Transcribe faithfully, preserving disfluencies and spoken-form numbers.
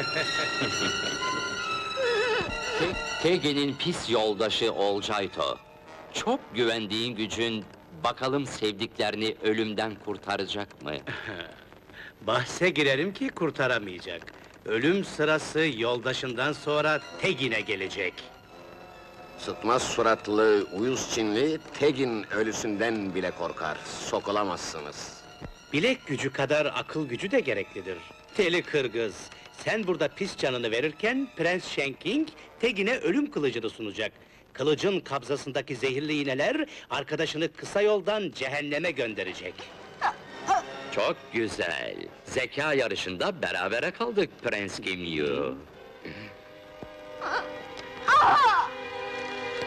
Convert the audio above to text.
Te- Tegin'in pis yoldaşı Olcayto. Çok güvendiğin gücün, bakalım sevdiklerini ölümden kurtaracak mı? Bahse girerim ki kurtaramayacak. Ölüm sırası yoldaşından sonra Tegin'e gelecek. Sıtmaz suratlı, uyuz Çinli, Tegin ölüsünden bile korkar. Sokulamazsınız. Bilek gücü kadar akıl gücü de gereklidir. Deli Kırgız, sen burada pis canını verirken Prens Shenking Tegin'e ölüm kılıcını sunacak. Kılıcın kabzasındaki zehirli iğneler arkadaşını kısa yoldan cehenneme gönderecek. Çok güzel. Zeka yarışında berabere kaldık Prens Gimli. Aa!